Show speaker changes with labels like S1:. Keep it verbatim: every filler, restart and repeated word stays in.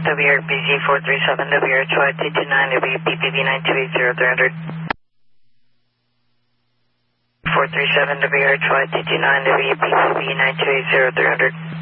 S1: W R B Z four three seven, W R H Y two two nine, W P P B nine two eight zero three hundred. four three seven, W R H Y two two nine, W P P B nine two eight zero three hundred.